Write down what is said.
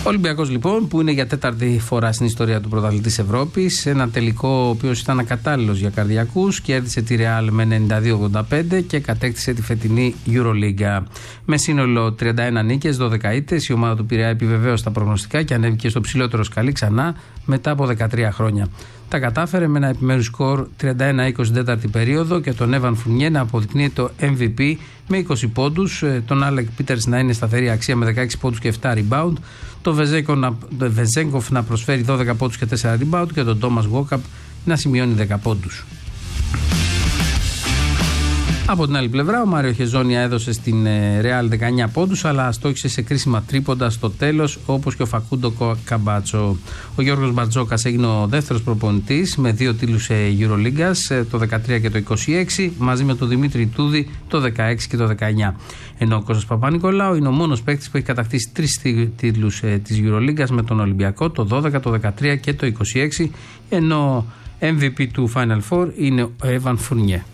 Ο Ολυμπιακός λοιπόν, που είναι για τέταρτη φορά στην ιστορία του πρωταθλητής Ευρώπης, ένα τελικό ο οποίος ήταν ακατάλληλος για καρδιακούς, κέρδισε τη Real με 92-85 και κατέκτησε τη φετινή Euroliga. Με σύνολο 31 νίκες, 12 ήττες, η ομάδα του Πειραιά επιβεβαίωσε τα προγνωστικά και ανέβηκε στο ψηλότερο σκαλί ξανά μετά από 13 χρόνια. Τα κατάφερε με ένα επιμέρους σκορ 31-20 τέταρτη περίοδο και τον Έβαν Φουρνιέ να αποδεικνύει το MVP με 20 πόντους, τον Άλεκ Πίτερς να είναι σταθερή αξία με 16 πόντους και 7 rebound, το Βεζέγκοφ να προσφέρει 12 πόντους και 4 rebound και τον Τόμας Γουόκαπ να σημειώνει 10 πόντους. Από την άλλη πλευρά, ο Μάριο Χεζόνια έδωσε στην Ρεάλ 19 πόντους, αλλά στόχισε σε κρίσιμα τρίποντα στο τέλος, όπως και ο Φακούντο Καμπάτσο. Ο Γιώργος Μπαρτζόκας έγινε ο δεύτερος προπονητής με 2 τίτλους Euroligas, το 13 και το 26, μαζί με τον Δημήτρη Τούδη το 16 και το 19. Ενώ ο Κώστας Παπα-Νικολάου είναι ο μόνος παίκτης που έχει κατακτήσει 3 τίτλους της Euroligas με τον Ολυμπιακό, το 12, το 13 και το 26, ενώ MVP του Final Four είναι ο Έβαν Φουρνιέ.